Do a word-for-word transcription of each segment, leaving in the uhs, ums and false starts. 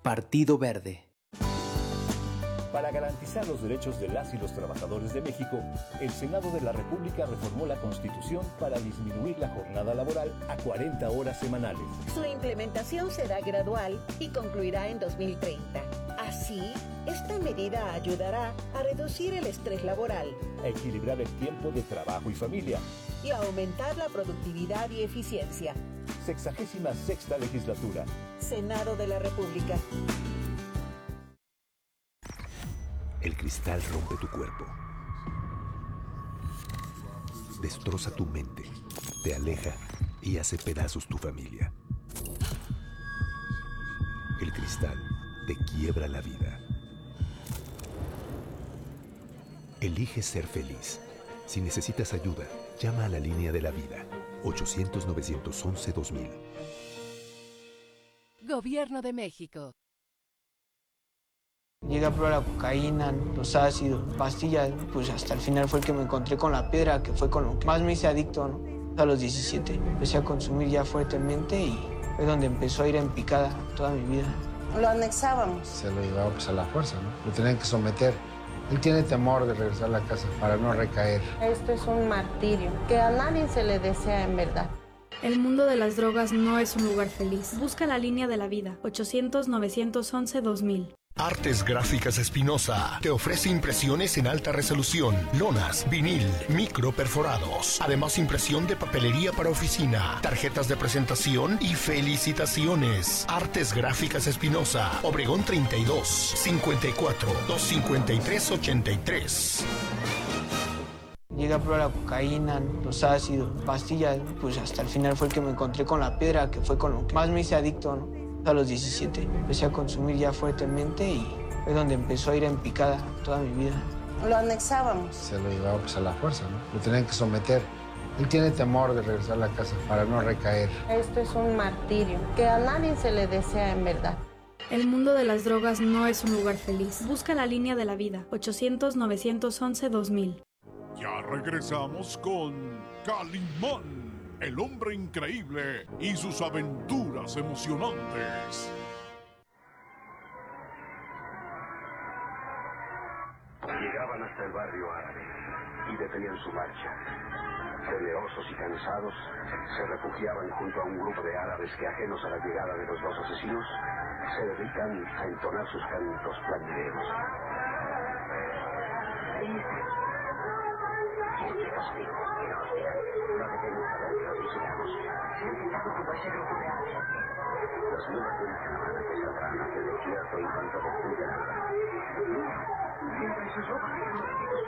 Partido Verde. Para garantizar los derechos de las y los trabajadores de México, el Senado de la República reformó la Constitución para disminuir la jornada laboral a cuarenta horas semanales. Su implementación será gradual y concluirá en dos mil treinta. Así, esta medida ayudará a reducir el estrés laboral, a equilibrar el tiempo de trabajo y familia y a aumentar la productividad y eficiencia. Sexagésima sexta legislatura. Senado de la República. El cristal rompe tu cuerpo, destroza tu mente, te aleja y hace pedazos tu familia. El cristal te quiebra la vida. Elige ser feliz. Si necesitas ayuda, llama a la línea de la vida, ochocientos, novecientos once, dos mil. Gobierno de México. Llegué a probar la cocaína, los ácidos, pastillas, pues hasta el final fue el que me encontré con la piedra, que fue con lo que más me hice adicto, ¿no? A los diecisiete empecé a consumir ya fuertemente y fue donde empezó a ir en picada toda mi vida. Lo anexábamos. Se lo llevaba pues a la fuerza, ¿no? Lo tenían que someter. Él tiene temor de regresar a la casa para no recaer. Esto es un martirio que a nadie se le desea en verdad. El mundo de las drogas no es un lugar feliz. Busca la línea de la vida, ochocientos, novecientos once, dos mil. Artes Gráficas Espinosa te ofrece impresiones en alta resolución, lonas, vinil, micro perforados. Además, impresión de papelería para oficina, tarjetas de presentación y felicitaciones. Artes Gráficas Espinosa, Obregón treinta y dos, cincuenta y cuatro, doscientos cincuenta y tres, ochenta y tres. Llegué a probar la cocaína, los ácidos, pastillas, pues hasta el final fue el que me encontré con la piedra, que fue con lo que más me hice adicto, ¿no? A los diecisiete empecé a consumir ya fuertemente y fue donde empezó a ir en picada toda mi vida. Lo anexábamos. Se lo llevaba pues a la fuerza, ¿no? Lo tenían que someter. Él tiene temor de regresar a la casa para no recaer. Esto es un martirio que a nadie se le desea en verdad. El mundo de las drogas no es un lugar feliz. Busca la línea de la vida, ochocientos, novecientos once, dos mil. Ya regresamos con Calimán, el hombre increíble y sus aventuras emocionantes. Llegaban hasta el barrio árabe y detenían su marcha. Temerosos y cansados, se refugiaban junto a un grupo de árabes que, ajenos a la llegada de los dos asesinos, se dedican a entonar sus cantos plañideros. ¡Qué castigo! ¡Que nos vean! No debemos saber que los vigilamos. Se ha intentado junto a ese grupo de árabes. Los miembros de una caravana que saldrán hacia el desierto en cuanto destruya el alba. Mira, entre sus ropas hay unos tipos.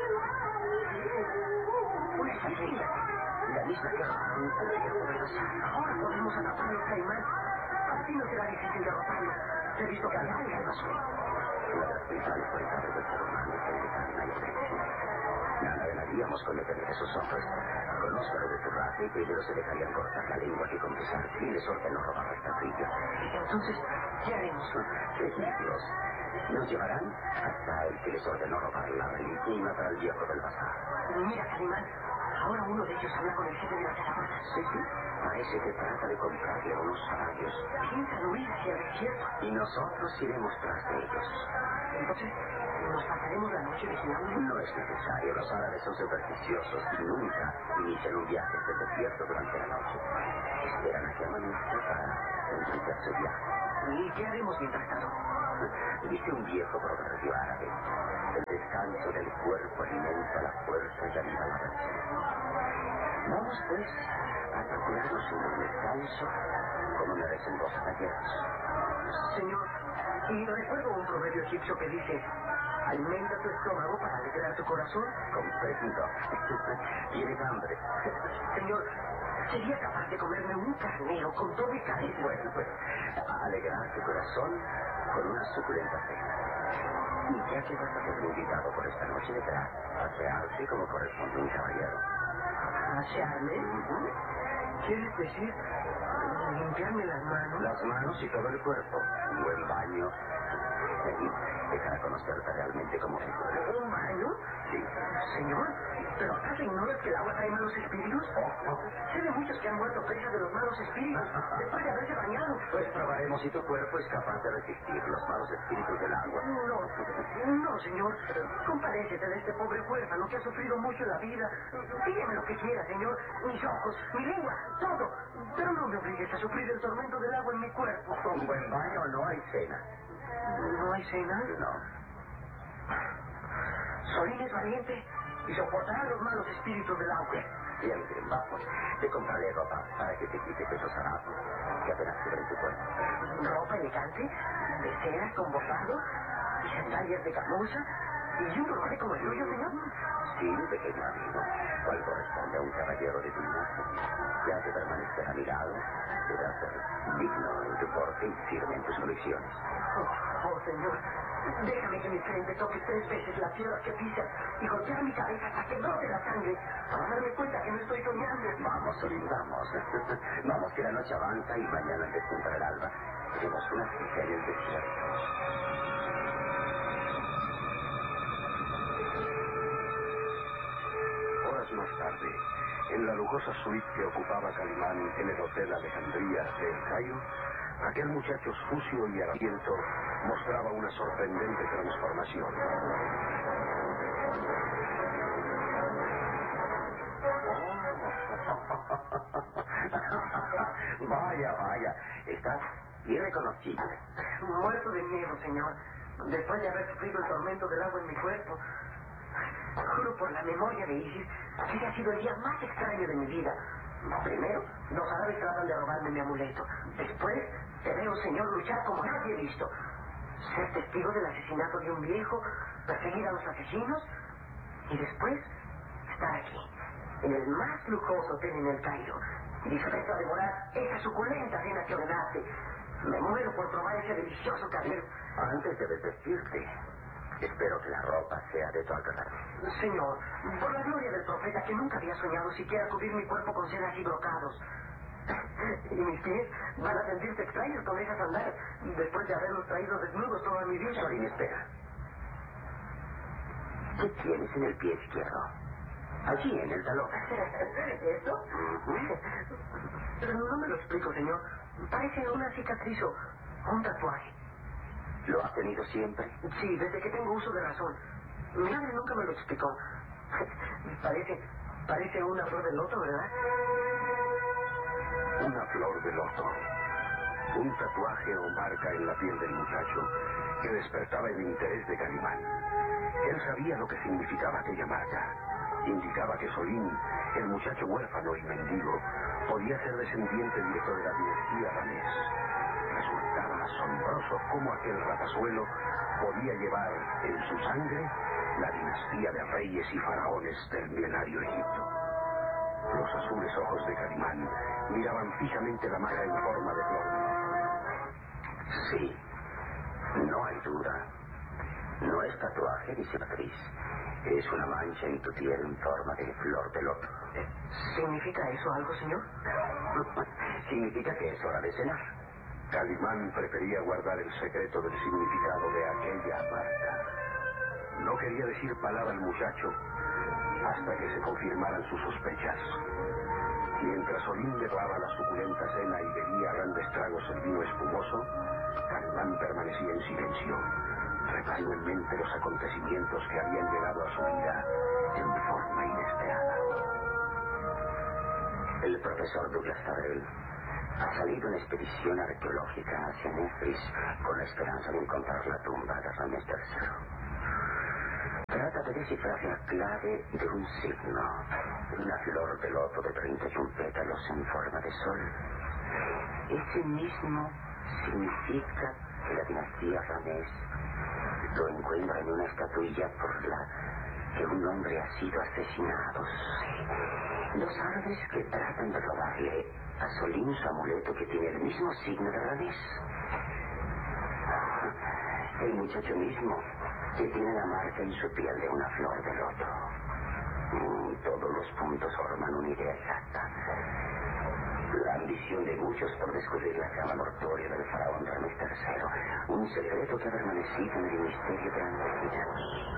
Una estrategia. La misma que arrojaron al desierto de Gaza. Ahora podemos atrapar al Caimán. Así no será difícil derrotarlo. He visto que había alguien más. Una de las principales cualidades del ser humano es el desengaño y el nada deberíamos con detener a esos hombres. Conózcalo de su raza y primero se dejarían cortar la lengua que confesar y les ordenó robar la estatuilla. Entonces, ¿qué haremos? Egipcios. Nos llevarán hasta el que les ordenó robar la reliquia y matar al viejo del bazar. Mira, Calimán, ahora uno de ellos habla con el jefe de la caravana. Sí, sí. Parece que trata de comprarle a unos salarios. Piensan huir hacia el desierto. Y nosotros iremos tras de ellos. Entonces, ¿nos pasaremos la noche vigilando? No es necesario. Los árabes son supersticiosos y nunca inician un viaje hacia el desierto durante la noche. Esperan a que amanezca para emprender su viaje. ¿Y qué haremos mientras tanto? Dice un viejo proverbio árabe: el descanso del cuerpo alimenta la fuerza y anima la razón. Vamos pues a procurarnos un descanso como merecen los caballeros. Señor, y recuerdo un proverbio egipcio que dice: alimenta tu estómago para alegrar tu corazón. Comprendo. ¿Tienes hambre? Señor, sería capaz de comerme un carnero con todo y cabeza. Bueno, pues, alegrar tu corazón con una suculenta cena. Y ya que vas a ser invitado por esta noche, deberás pasearse como corresponde un caballero. ¿Pasearme? Uh-huh. ¿Quieres decir limpiarme las manos? Las manos y todo el cuerpo. Un buen baño. Dejará conocerte realmente como figura. ¿Un baño? Sí. Señor, ¿pero acaso ignoras que el agua trae malos espíritus? Oh, oh. Sé de muchos que han muerto presas de los malos espíritus después de haberse bañado. Pues probaremos si tu cuerpo es capaz de resistir los malos espíritus del agua. No, no, señor. Compadécete de este pobre huérfano que ha sufrido mucho en la vida. Pídeme lo que quiera, señor. Mis ojos, mi lengua, todo. Pero no me obligues a sufrir el tormento del agua en mi cuerpo. Con buen baño no hay cena. ¿No hay cena? No. Solín es valiente y soportará los malos espíritus del agua. Bien, bien, vamos. Te compraré ropa para que te quites esos harapos que apenas cubren tu cuerpo. ¿Ropa elegante? ¿De seda con bordado? ¿Y sandalias de camuza? ¿Y un roble como el tuyo, señor? Sí, pequeño amigo. Cual corresponde a un caballero de tu linaje. Ya que permanecer a mi lado, deberás ser digno en tu porte y firme en tus convicciones. Oh, oh, señor, déjame que mi frente toque tres veces la tierra que pisa y golpear mi cabeza hasta que brote la sangre para darme cuenta que no estoy soñando. Vamos, Solín, vamos. Vamos, que la noche avanza y mañana al despuntar el alba tenemos una cita en el desierto. Horas más tarde, en la lujosa suite que ocupaba Calimán en el Hotel Alejandría de El Cairo, aquel muchacho sucio y harapiento mostraba una sorprendente transformación. Vaya, vaya, estás irreconocible. Muerto de miedo, señor, después de haber sufrido el tormento del agua en mi cuerpo. Juro por la memoria de Isis que ha sido el día más extraño de mi vida. Primero, los árabes tratan de robarme mi amuleto. Después, te veo, señor, luchar como nadie he visto. Ser testigo del asesinato de un viejo, perseguir a los asesinos, y después, estar aquí, en el más lujoso hotel en El Cairo, dispuesto a devorar esa suculenta cena que ordenaste. Me muero por probar ese delicioso café. Antes de desvestirte, espero que la ropa sea de tu agrado. Señor, por la gloria del profeta, que nunca había soñado siquiera cubrir mi cuerpo con sedas y brocados. Y mis pies van a sentirse extraños con esas sandalias después de haberlos traído desnudos toda mi vida. Solín, espera. ¿Qué tienes en el pie izquierdo? Allí, en el talón. ¿Esto? Uh-huh. No me lo explico, señor. Parece una cicatriz o un tatuaje. ¿Lo has tenido siempre? Sí, desde que tengo uso de razón. Mi madre nunca me lo explicó. Parece, parece una flor de loto, ¿verdad? Una flor de loto. Un tatuaje o marca en la piel del muchacho que despertaba el interés de Calimán. Él sabía lo que significaba aquella marca. Indicaba que Solín, el muchacho huérfano y mendigo, podía ser descendiente directo de la dinastía Ramés. Resultaba asombroso cómo aquel ratazuelo podía llevar en su sangre la dinastía de reyes y faraones del milenario Egipto. Los azules ojos de Calimán miraban fijamente la marca en forma de flor de loto. Sí, no hay duda. No es tatuaje ni cicatriz. Es una mancha en tu piel en forma de flor de loto. ¿Significa eso algo, señor? Significa que es hora de cenar. Calimán prefería guardar el secreto del significado de aquella marca. No quería decir palabra al muchacho hasta que se confirmaran sus sospechas. Mientras Solín llevaba la suculenta cena y bebía a grandes tragos el vino espumoso, Calimán permanecía en silencio, repasando en mente los acontecimientos que habían llegado a su vida en forma inesperada. El profesor Douglas Farrell ha salido en expedición arqueológica hacia Nefris con la esperanza de encontrar la tumba de Ramés tercero. Trata de descifrar la clave de un signo, una flor de loto de treinta y un pétalos en forma de sol. Ese mismo significa que la dinastía Ramés lo encuentra en una estatuilla por la que un hombre ha sido asesinado. Los árabes que tratan de robarle a Solín su amuleto que tiene el mismo signo de Ramés. El muchacho mismo que tiene la marca en su piel de una flor de loto. Mm, todos los puntos forman una idea exacta. ambición de muchos por descubrir la cama mortuoria del faraón Ramés tercero. Un secreto que ha permanecido en el misterio durante años.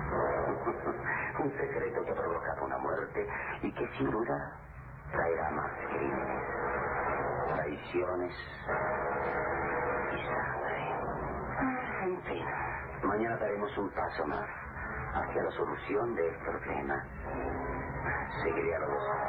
Un secreto que ha provocado una muerte y que sin duda traerá más crímenes, traiciones y sangre. En fin, mañana daremos un paso más hacia la solución de este problema. Seguiré a los